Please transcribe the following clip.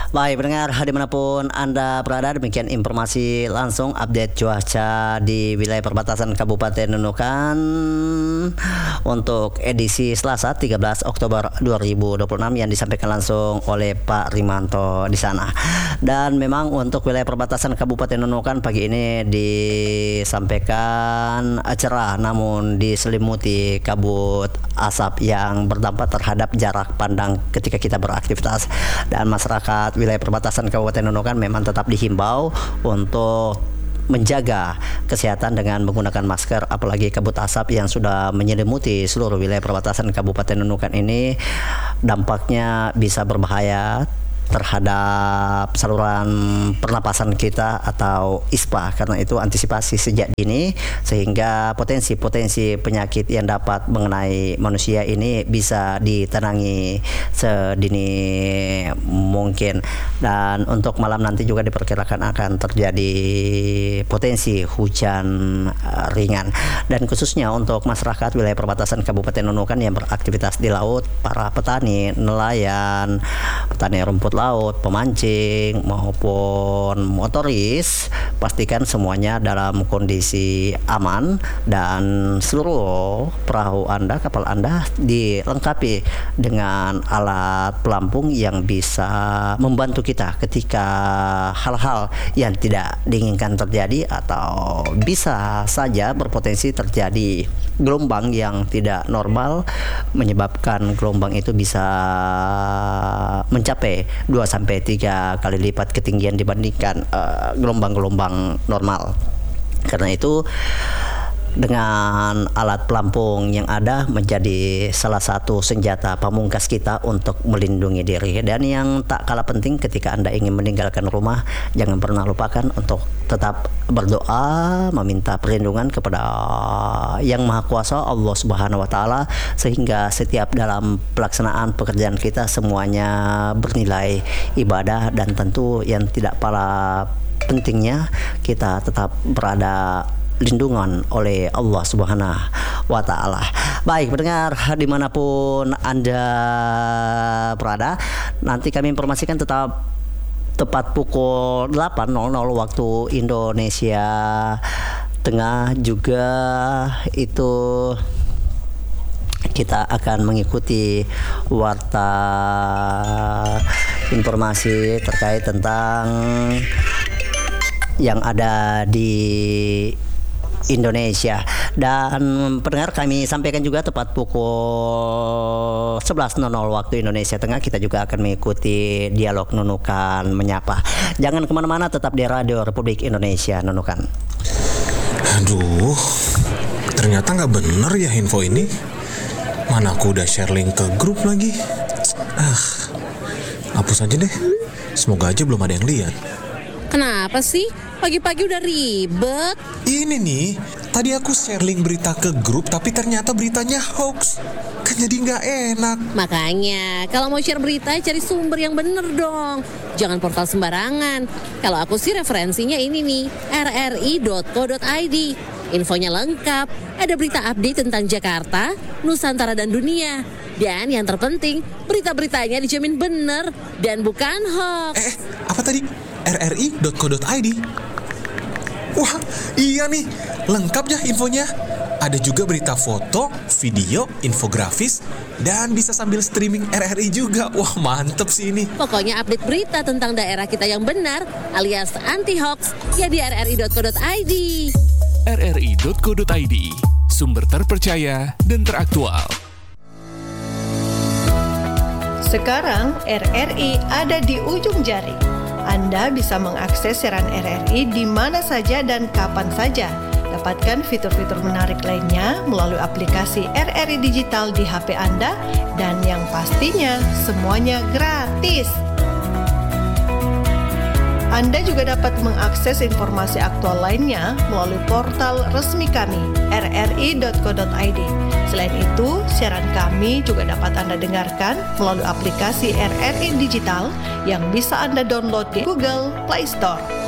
Baik pendengar dimanapun Anda berada, demikian informasi langsung update cuaca di wilayah perbatasan Kabupaten Nunukan untuk edisi Selasa 13 Oktober 2026 yang disampaikan langsung oleh Pak Rimanto di sana. Dan memang untuk wilayah perbatasan Kabupaten Nunukan pagi ini disampaikan cerah namun diselimuti kabut asap yang berdampak terhadap jarak pandang ketika kita beraktivitas, dan masyarakat wilayah perbatasan Kabupaten Nunukan memang tetap dihimbau untuk menjaga kesehatan dengan menggunakan masker, apalagi kabut asap yang sudah menyelimuti seluruh wilayah perbatasan Kabupaten Nunukan ini dampaknya bisa berbahaya terhadap saluran pernapasan kita atau ISPA. Karena itu antisipasi sejak dini sehingga potensi penyakit yang dapat mengenai manusia ini bisa ditenangi sedini mungkin. Dan untuk malam nanti juga diperkirakan akan terjadi potensi hujan ringan, dan khususnya untuk masyarakat wilayah perbatasan Kabupaten Nunukan yang beraktivitas di laut, para petani, nelayan, petani rumput laut, pemancing maupun motoris, pastikan semuanya dalam kondisi aman dan seluruh perahu Anda, kapal Anda dilengkapi dengan alat pelampung yang bisa membantu kita ketika hal-hal yang tidak diinginkan terjadi atau bisa saja berpotensi terjadi gelombang yang tidak normal, menyebabkan gelombang itu bisa mencapai 2-3 kali lipat ketinggian dibandingkan gelombang-gelombang normal. Karena itu dengan alat pelampung yang ada menjadi salah satu senjata pamungkas kita untuk melindungi diri. Dan yang tak kalah penting ketika Anda ingin meninggalkan rumah, jangan pernah lupakan untuk tetap berdoa, meminta perlindungan kepada Yang Maha Kuasa, Allah Subhanahu wa taala, sehingga setiap dalam pelaksanaan pekerjaan kita semuanya bernilai ibadah. Dan tentu yang tidak kalah pentingnya kita tetap berada lindungan oleh Allah Subhanahu wa taala. Baik pendengar dimanapun Anda berada, nanti kami informasikan tetap tepat pukul 8.00 waktu Indonesia Tengah juga itu kita akan mengikuti warta informasi terkait tentang yang ada di Indonesia. Dan pendengar kami sampaikan juga tepat pukul 11.00 waktu Indonesia Tengah kita juga akan mengikuti dialog Nunukan Menyapa. Jangan kemana-mana, tetap di Radio Republik Indonesia Nunukan. Aduh, ternyata nggak bener ya info ini. Mana aku udah share link ke grup lagi. Hapus aja deh. Semoga aja belum ada yang lihat. Kenapa sih? Pagi-pagi udah ribet. Ini nih, tadi aku share link berita ke grup tapi ternyata beritanya hoax. Kan jadi nggak enak. Makanya, kalau mau share berita cari sumber yang bener dong. Jangan portal sembarangan. Kalau aku sih referensinya ini nih, rri.co.id. Infonya lengkap, ada berita update tentang Jakarta, Nusantara dan dunia. Dan yang terpenting, berita-beritanya dijamin bener dan bukan hoax. Apa tadi? rri.co.id. Wah, iya nih, lengkap ya infonya. Ada juga berita foto, video, infografis, dan bisa sambil streaming RRI juga. Wah, mantep sih ini. Pokoknya update berita tentang daerah kita yang benar alias anti-hoax ya di rri.co.id. rri.co.id, sumber terpercaya dan teraktual. Sekarang RRI ada di ujung jari. Anda bisa mengakses siaran RRI di mana saja dan kapan saja. Dapatkan fitur-fitur menarik lainnya melalui aplikasi RRI Digital di HP Anda, dan yang pastinya semuanya gratis. Anda juga dapat mengakses informasi aktual lainnya melalui portal resmi kami, rri.co.id. Selain itu, siaran kami juga dapat Anda dengarkan melalui aplikasi RRI Digital yang bisa Anda download di Google Play Store.